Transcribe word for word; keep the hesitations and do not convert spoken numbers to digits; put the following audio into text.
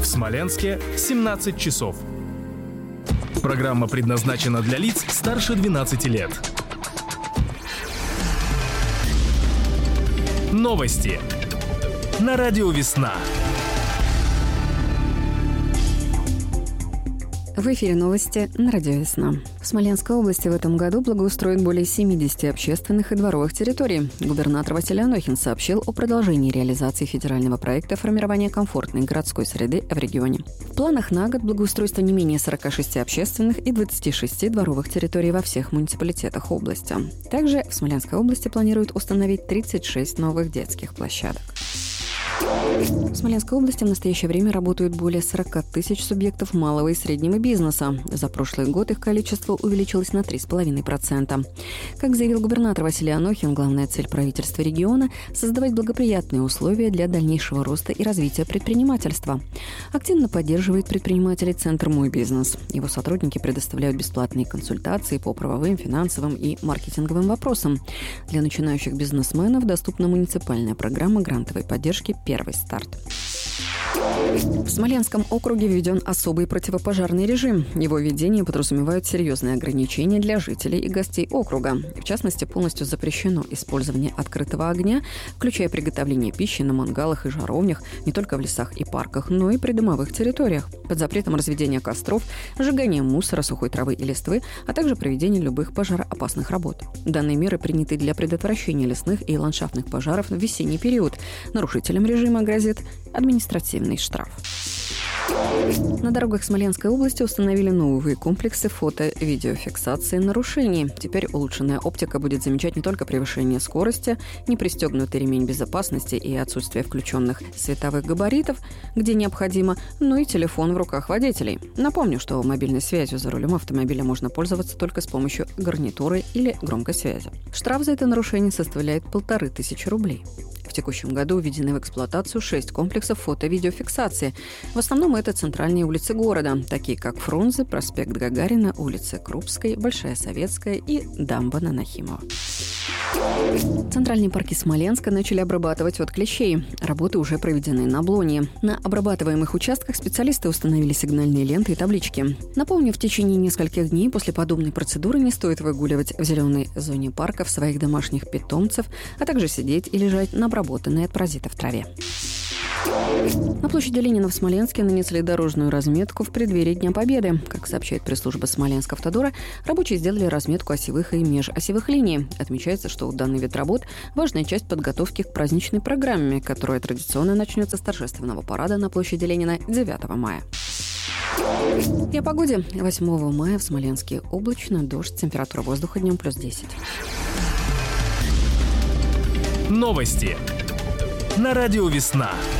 Смоленске семнадцать часов. Программа предназначена для лиц старше двенадцати лет. Новости на радио «Весна». В эфире новости на радио «Весна». В Смоленской области в этом году благоустроят более семидесяти общественных и дворовых территорий. Губернатор Василий Анохин сообщил о продолжении реализации федерального проекта формирования комфортной городской среды в регионе. В планах на год благоустройство не менее сорока шести общественных и двадцати шести дворовых территорий во всех муниципалитетах области. Также в Смоленской области планируют установить тридцать шесть новых детских площадок. В Смоленской области в настоящее время работают более сорока тысяч субъектов малого и среднего бизнеса. За прошлый год их количество увеличилось на три целых пять десятых процента. Как заявил губернатор Василий Анохин, главная цель правительства региона – создавать благоприятные условия для дальнейшего роста и развития предпринимательства. Активно поддерживает предпринимателей Центр «Мой бизнес». Его сотрудники предоставляют бесплатные консультации по правовым, финансовым и маркетинговым вопросам. Для начинающих бизнесменов доступна муниципальная программа грантовой поддержки «Первый старт». В Смоленском округе введен особый противопожарный режим. Его введение подразумевает серьезные ограничения для жителей и гостей округа. В частности, полностью запрещено использование открытого огня, включая приготовление пищи на мангалах и жаровнях не только в лесах и парках, но и придомовых территориях. Под запретом разведения костров, сжигания мусора, сухой травы и листвы, а также проведения любых пожароопасных работ. Данные меры приняты для предотвращения лесных и ландшафтных пожаров в весенний период. Нарушителям режима грозит административный штраф. На дорогах Смоленской области установили новые комплексы фото-видеофиксации нарушений. Теперь улучшенная оптика будет замечать не только превышение скорости, непристегнутый ремень безопасности и отсутствие включенных световых габаритов, где необходимо, но и телефон в руках водителей. Напомню, что мобильной связью за рулем автомобиля можно пользоваться только с помощью гарнитуры или громкой связи. Штраф за это нарушение составляет полторы тысячи рублей. В текущем году введены в эксплуатацию шесть комплексов фото-видеофиксации. В основном это центральные улицы города, такие как Фрунзе, проспект Гагарина, улица Крупской, Большая Советская и дамба на Нахимова. Центральные парки Смоленска начали обрабатывать от клещей. Работы уже проведены на Блоне. На обрабатываемых участках специалисты установили сигнальные ленты и таблички. Напомню, в течение нескольких дней после подобной процедуры не стоит выгуливать в зеленой зоне парков своих домашних питомцев, а также сидеть и лежать на обработанной от паразитов траве. На площади Ленина в Смоленске нанесли дорожную разметку в преддверии Дня Победы. Как сообщает пресс-служба Смоленскавтодора, рабочие сделали разметку осевых и межосевых линий. Отмечается, что данный вид работ – важная часть подготовки к праздничной программе, которая традиционно начнется с торжественного парада на площади Ленина девятого мая. И о погоде. восьмого мая в Смоленске облачно, дождь, температура воздуха днем плюс десять. Новости на радио «Весна».